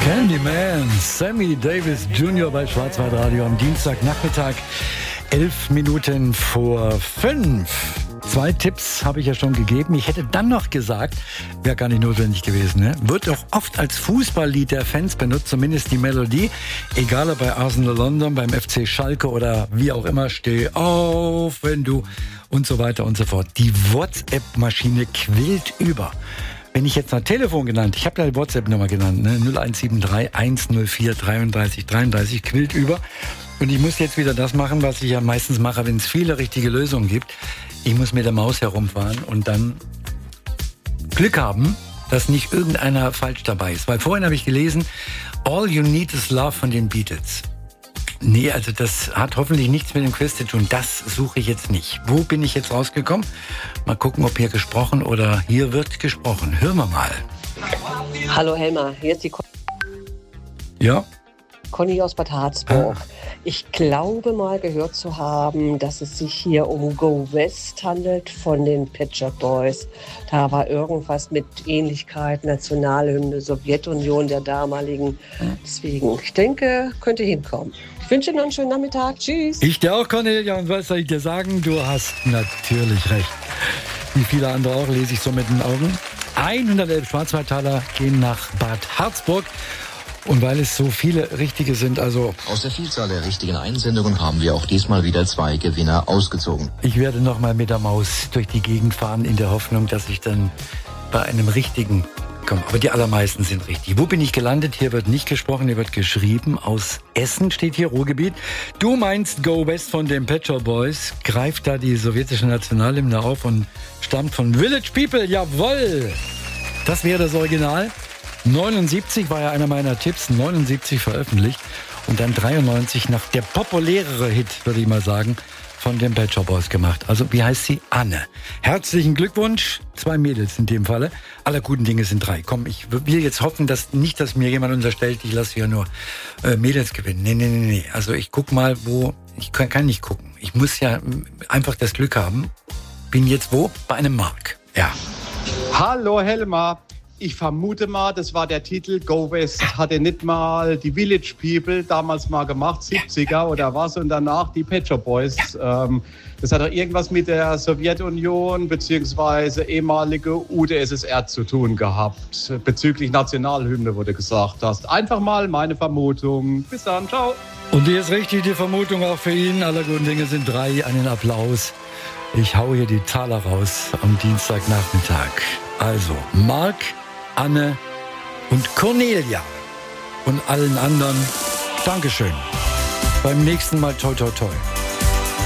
Candyman, Sammy Davis Jr. bei Schwarzwaldradio am Dienstagnachmittag, 11 Minuten vor 5. 2 Tipps habe ich ja schon gegeben. Ich hätte dann noch gesagt, wäre gar nicht notwendig gewesen, ne? Wird auch oft als Fußballlied der Fans benutzt, zumindest die Melodie. Egal ob bei Arsenal London, beim FC Schalke oder wie auch immer, steh auf, wenn du und so weiter und so fort. Die WhatsApp-Maschine quillt über. Wenn ich jetzt noch Telefon genannt, ich habe ja die WhatsApp-Nummer genannt, ne? 0173 104 33 33, quillt über. Und ich muss jetzt wieder das machen, was ich ja meistens mache, wenn es viele richtige Lösungen gibt. Ich muss mit der Maus herumfahren und dann Glück haben, dass nicht irgendeiner falsch dabei ist. Weil vorhin habe ich gelesen, All You Need Is Love von den Beatles. Nee, also das hat hoffentlich nichts mit dem Quiz zu tun. Das suche ich jetzt nicht. Wo bin ich jetzt rausgekommen? Mal gucken, ob hier gesprochen oder hier wird gesprochen. Hören wir mal. Hallo Helmer, hier ist die Ja? Conny aus Bad Harzburg. Ich glaube mal gehört zu haben, dass es sich hier um Go West handelt von den Pet Shop Boys. Da war irgendwas mit Ähnlichkeit, Nationalhymne, Sowjetunion der damaligen. Deswegen, ich denke, könnte hinkommen. Ich wünsche Ihnen noch einen schönen Nachmittag. Tschüss. Ich dir auch, Cornelia. Und was soll ich dir sagen? Du hast natürlich recht. Wie viele andere auch, lese ich so mit den Augen. 111 Schwarzwaldtaler gehen nach Bad Harzburg. Und weil es so viele richtige sind, also... Aus der Vielzahl der richtigen Einsendungen haben wir auch diesmal wieder 2 Gewinner ausgezogen. Ich werde nochmal mit der Maus durch die Gegend fahren, in der Hoffnung, dass ich dann bei einem richtigen komme. Aber die allermeisten sind richtig. Wo bin ich gelandet? Hier wird nicht gesprochen, hier wird geschrieben. Aus Essen steht hier, Ruhrgebiet. Du meinst Go West von den Pet Shop Boys. Greift da die sowjetische Nationalhymne auf und stammt von Village People. Jawohl! Das wäre das Original. 79 war ja einer meiner Tipps, 79 veröffentlicht und dann 93 nach der populärere Hit, würde ich mal sagen, von den Pet Shop Boys gemacht. Also wie heißt sie? Anne. Herzlichen Glückwunsch, 2 Mädels in dem Falle. Aller guten Dinge sind 3. Komm, ich will jetzt hoffen, dass mir jemand unterstellt, ich lasse ja nur Mädels gewinnen. Nee. Also ich guck mal, wo, ich kann nicht gucken. Ich muss ja einfach das Glück haben. Bin jetzt wo? Bei einem Mark. Ja. Hallo Helma. Ich vermute mal, das war der Titel. Go West hatte nicht mal die Village People damals mal gemacht, 70er oder was, und danach die Pet Shop Boys. Das hat doch irgendwas mit der Sowjetunion bzw. ehemalige UdSSR zu tun gehabt. Bezüglich Nationalhymne, wo du gesagt hast. Einfach mal meine Vermutung. Bis dann, ciao. Und die ist richtig, die Vermutung auch für ihn. Aller guten Dinge sind 3. Einen Applaus. Ich hau hier die Taler raus am Dienstagnachmittag. Also, Mark, Anne und Cornelia und allen anderen, Dankeschön. Beim nächsten Mal toi toi toi.